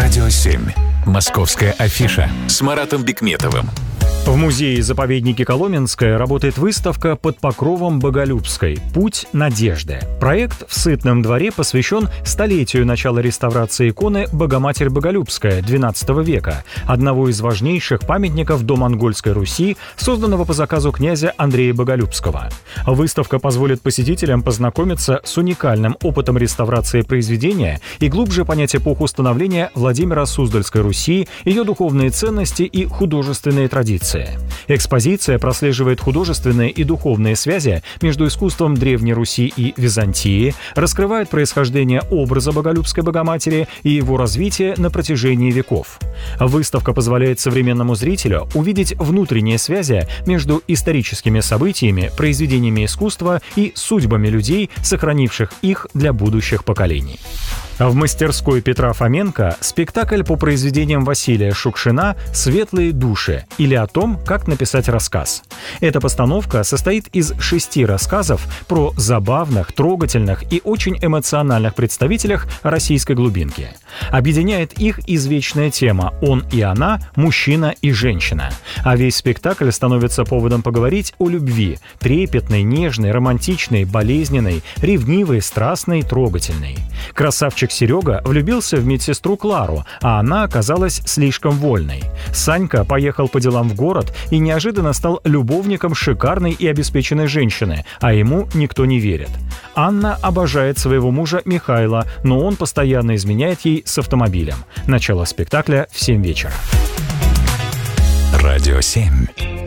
Радио 7. Московская афиша с Маратом Бикметовым. В музее-заповеднике Коломенское работает выставка «Под покровом Боголюбской. Путь надежды». Проект в Сытном дворе посвящен столетию начала реставрации иконы Богоматерь Боголюбская XII века, одного из важнейших памятников домонгольской Руси, созданного по заказу князя Андрея Боголюбского. Выставка позволит посетителям познакомиться с уникальным опытом реставрации произведения и глубже понять эпоху становления Владимира Суздальской Руси, ее духовные ценности и художественные традиции. Экспозиция прослеживает художественные и духовные связи между искусством Древней Руси и Византии, раскрывает происхождение образа Боголюбской Богоматери и его развитие на протяжении веков. Выставка позволяет современному зрителю увидеть внутренние связи между историческими событиями, произведениями искусства и судьбами людей, сохранивших их для будущих поколений. В мастерской Петра Фоменко спектакль по произведениям Василия Шукшина «Светлые души» или о том, как написать рассказ. Эта постановка состоит из 6 рассказов про забавных, трогательных и очень эмоциональных представителях российской глубинки. Объединяет их извечная тема «Он и она, мужчина и женщина». А весь спектакль становится поводом поговорить о любви – трепетной, нежной, романтичной, болезненной, ревнивой, страстной, трогательной. Красавчик Серега влюбился в медсестру Клару, а она оказалась слишком вольной. Санька поехал по делам в город и неожиданно стал любовником шикарной и обеспеченной женщины, а ему никто не верит. Анна обожает своего мужа Михайла, но он постоянно изменяет ей с автомобилем. Начало спектакля в 7 вечера. Радио 7.